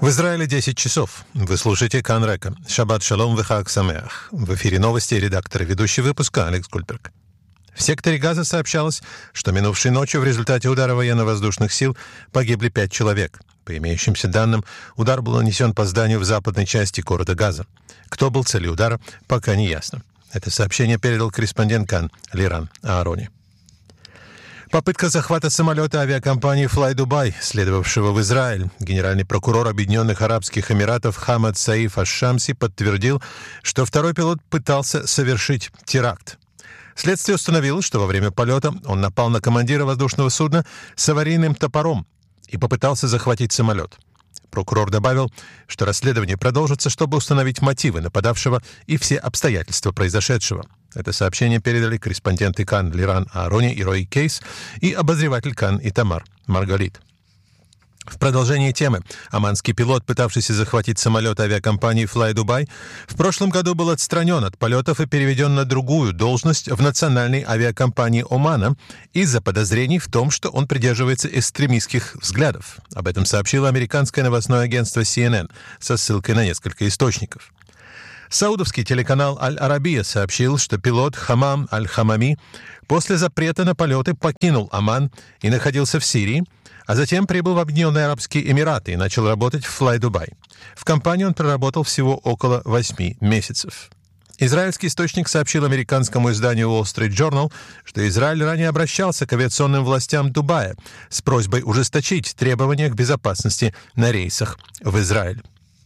В Израиле 10 часов. Вы слушаете Кан Река. Шаббат шалом вехаг самеах. В эфире новости, редактор и ведущий выпуска Алекс Гольдберг. В секторе Газа сообщалось, что минувшей ночью в результате удара военно-воздушных сил погибли 5 человек. По имеющимся данным, удар был нанесен по зданию в западной части города Газа. Кто был целью удара, пока не ясно. Это сообщение передал корреспондент Кан Лиран Аарони. Попытка захвата самолета авиакомпании Fly Dubai, следовавшего в Израиль. Генеральный прокурор Объединенных Арабских Эмиратов Хамад Саиф Аш-Шамси подтвердил, что второй пилот пытался совершить теракт. Следствие установило, что во время полета он напал на командира воздушного судна с аварийным топором и попытался захватить самолет. Прокурор добавил, что расследование продолжится, чтобы установить мотивы нападавшего и все обстоятельства произошедшего. Это сообщение передали корреспонденты Кан Лиран Аарони и Рой Кейс и обозреватель Кан Итамар Маргалит. В продолжение темы, оманский пилот, пытавшийся захватить самолет авиакомпании Fly Dubai, в прошлом году был отстранен от полетов и переведен на другую должность в национальной авиакомпании Омана из-за подозрений в том, что он придерживается экстремистских взглядов. Об этом сообщило американское новостное агентство CNN со ссылкой на несколько источников. Саудовский телеканал Аль-Арабия сообщил, что пилот Хамам Аль-Хамами после запрета на полеты покинул Оман и находился в Сирии, а затем прибыл в Объединенные Арабские Эмираты и начал работать в Fly Dubai. В компании он проработал всего около 8 месяцев. Израильский источник сообщил американскому изданию Wall Street Journal, что Израиль ранее обращался к авиационным властям Дубая с просьбой ужесточить требования к безопасности на рейсах в Израиль.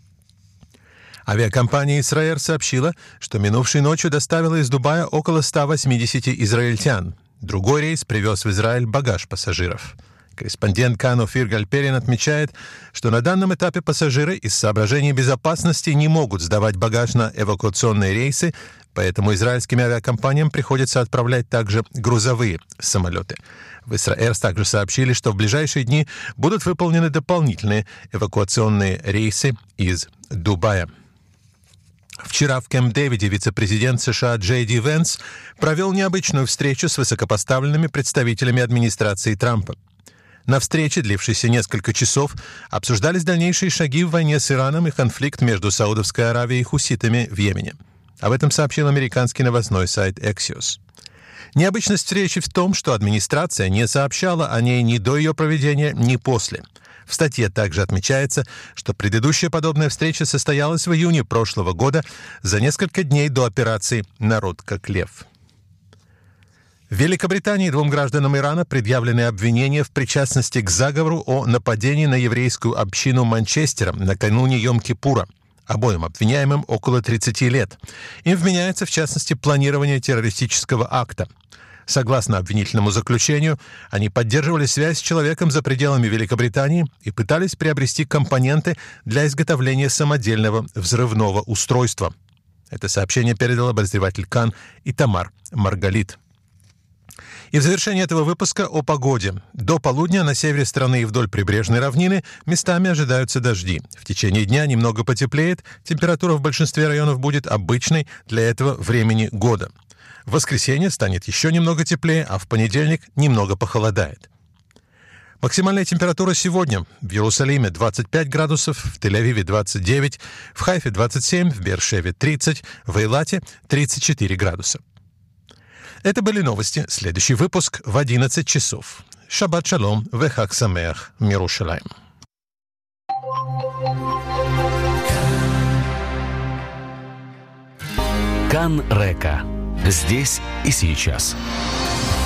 Авиакомпания «Исраэль» сообщила, что минувшей ночью доставила из Дубая около 180 израильтян. Другой рейс привез в Израиль багаж пассажиров. Корреспондент Кан Офир Гальперин отмечает, что на данном этапе пассажиры из соображений безопасности не могут сдавать багаж на эвакуационные рейсы, поэтому израильским авиакомпаниям приходится отправлять также грузовые самолеты. В Исраэль также сообщили, что в ближайшие дни будут выполнены дополнительные эвакуационные рейсы из Дубая. Вчера в Кэмп-Дэвиде вице-президент США Джей Ди Венс провел необычную встречу с высокопоставленными представителями администрации Трампа. На встрече, длившейся несколько часов, обсуждались дальнейшие шаги в войне с Ираном и конфликт между Саудовской Аравией и хуситами в Йемене. Об этом сообщил американский новостной сайт Axios. Необычность встречи в том, что администрация не сообщала о ней ни до ее проведения, ни после. В статье также отмечается, что предыдущая подобная встреча состоялась в июне прошлого года, за несколько дней до операции «Народ как лев». В Великобритании 2 гражданам Ирана предъявлены обвинения в причастности к заговору о нападении на еврейскую общину Манчестера накануне Йом-Кипура. Обоим обвиняемым около 30 лет. Им вменяется, в частности, планирование террористического акта. Согласно обвинительному заключению, они поддерживали связь с человеком за пределами Великобритании и пытались приобрести компоненты для изготовления самодельного взрывного устройства. Это сообщение передал обозреватель Кан Итамар Маргалит. И в завершение этого выпуска о погоде. До полудня на севере страны и вдоль прибрежной равнины местами ожидаются дожди. В течение дня немного потеплеет, температура в большинстве районов будет обычной для этого времени года. В воскресенье станет еще немного теплее, а в понедельник немного похолодает. Максимальная температура сегодня в Иерусалиме 25 градусов, в Тель-Авиве 29, в Хайфе 27, в Беэр-Шеве 30, в Эйлате 34 градуса. Это были новости. Следующий выпуск в 11 часов. Шаббат шалом вехаг самеах Мирушалаим. Кан Река. Здесь и сейчас.